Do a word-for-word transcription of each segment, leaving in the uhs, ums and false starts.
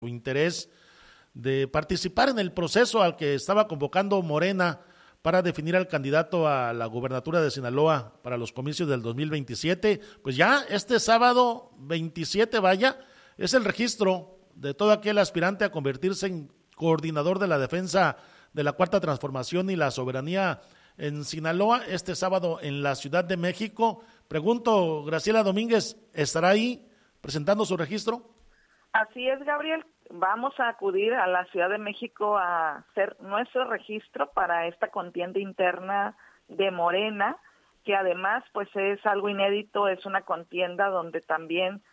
interés de participar en el proceso al que estaba convocando Morena para definir al candidato a la gubernatura de Sinaloa para los comicios del dos mil veintisiete. Pues ya este sábado veintisiete, vaya, es el registro de todo aquel aspirante a convertirse en coordinador de la defensa de la Cuarta Transformación y la soberanía en Sinaloa, este sábado en la Ciudad de México. Pregunto, Graciela Domínguez, ¿estará ahí presentando su registro? Así es, Gabriel. Vamos a acudir a la Ciudad de México a hacer nuestro registro para esta contienda interna de Morena, que además pues es algo inédito, es una contienda donde también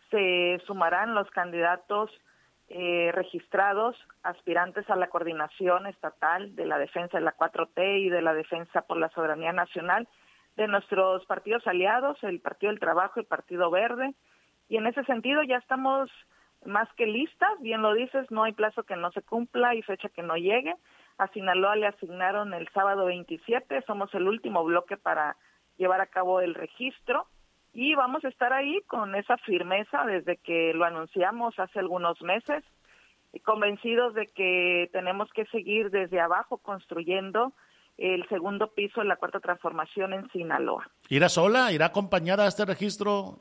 se sumarán los candidatos eh, registrados, aspirantes a la coordinación estatal de la defensa de la cuatro T y de la defensa por la soberanía nacional de nuestros partidos aliados, el Partido del Trabajo y el Partido Verde, y en ese sentido ya estamos más que listas, bien lo dices, no hay plazo que no se cumpla y fecha que no llegue. A Sinaloa le asignaron el sábado veintisiete, somos el último bloque para llevar a cabo el registro y vamos a estar ahí con esa firmeza desde que lo anunciamos hace algunos meses, convencidos de que tenemos que seguir desde abajo construyendo el segundo piso de la Cuarta Transformación en Sinaloa. ¿Irá sola? ¿Irá acompañada a este registro?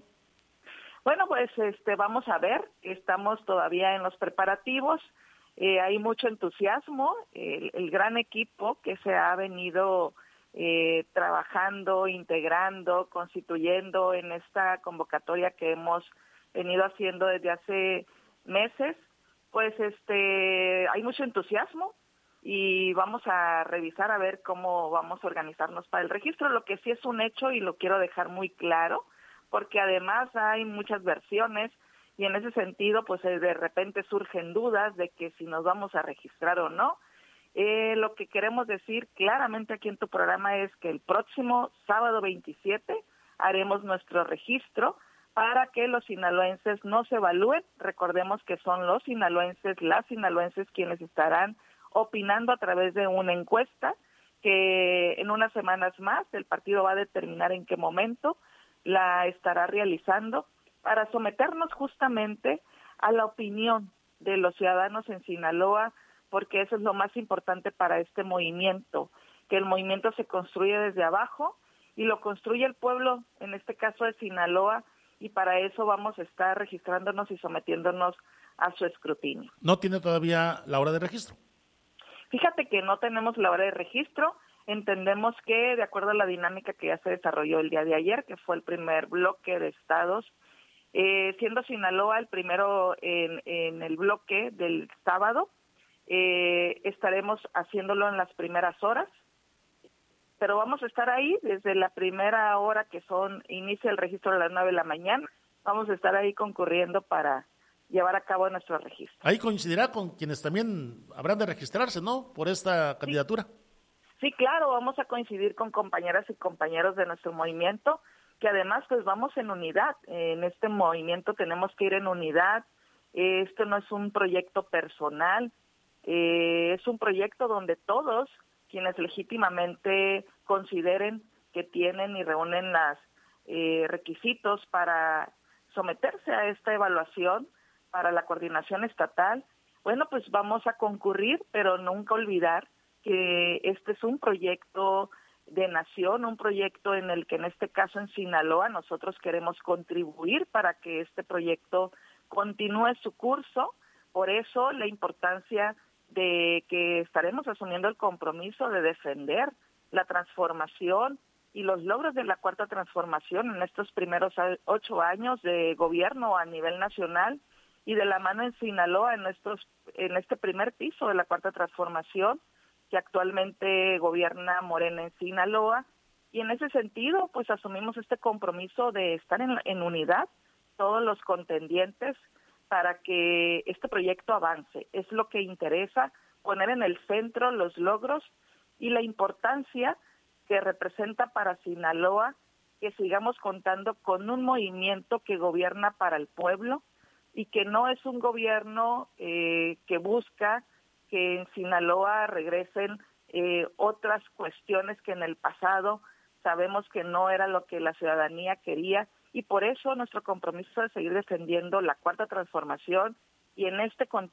Bueno, pues este, vamos a ver, estamos todavía en los preparativos, eh, hay mucho entusiasmo, el, el gran equipo que se ha venido eh, trabajando, integrando, constituyendo en esta convocatoria que hemos venido haciendo desde hace meses, pues este, hay mucho entusiasmo y vamos a revisar a ver cómo vamos a organizarnos para el registro. Lo que sí es un hecho y lo quiero dejar muy claro, porque además hay muchas versiones y en ese sentido pues de repente surgen dudas de que si nos vamos a registrar o no. Eh, lo que queremos decir claramente aquí en tu programa es que el próximo sábado veintisiete haremos nuestro registro para que los sinaloenses no se evalúen. Recordemos que son los sinaloenses, las sinaloenses quienes estarán opinando a través de una encuesta que en unas semanas más el partido va a determinar en qué momento la estará realizando para someternos justamente a la opinión de los ciudadanos en Sinaloa, porque eso es lo más importante para este movimiento, que el movimiento se construye desde abajo y lo construye el pueblo, en este caso de Sinaloa, y para eso vamos a estar registrándonos y sometiéndonos a su escrutinio. ¿No tiene todavía la hora de registro? Fíjate que no tenemos la hora de registro. Entendemos que, de acuerdo a la dinámica que ya se desarrolló el día de ayer, que fue el primer bloque de estados, eh, siendo Sinaloa el primero en, en el bloque del sábado, eh, estaremos haciéndolo en las primeras horas, pero vamos a estar ahí desde la primera hora que son inicia el registro a las nueve de la mañana, vamos a estar ahí concurriendo para llevar a cabo nuestro registro. Ahí coincidirá con quienes también habrán de registrarse, ¿no?, por esta candidatura. Sí. Sí, claro, vamos a coincidir con compañeras y compañeros de nuestro movimiento, que además pues vamos en unidad. En este movimiento tenemos que ir en unidad. Eh, esto no es un proyecto personal, eh, es un proyecto donde todos quienes legítimamente consideren que tienen y reúnen los eh, requisitos para someterse a esta evaluación para la coordinación estatal, bueno, pues vamos a concurrir, pero nunca olvidar que este es un proyecto de nación, un proyecto en el que en este caso en Sinaloa nosotros queremos contribuir para que este proyecto continúe su curso. Por eso la importancia de que estaremos asumiendo el compromiso de defender la transformación y los logros de la Cuarta Transformación en estos primeros ocho años de gobierno a nivel nacional y de la mano en Sinaloa en, estos, en este primer piso de la Cuarta Transformación, que actualmente gobierna Morena en Sinaloa, y en ese sentido pues asumimos este compromiso de estar en, en unidad todos los contendientes para que este proyecto avance. Es lo que interesa, poner en el centro los logros y la importancia que representa para Sinaloa que sigamos contando con un movimiento que gobierna para el pueblo y que no es un gobierno eh, que busca que en Sinaloa regresen eh, otras cuestiones que en el pasado sabemos que no era lo que la ciudadanía quería, y por eso nuestro compromiso de seguir defendiendo la Cuarta Transformación y en este contexto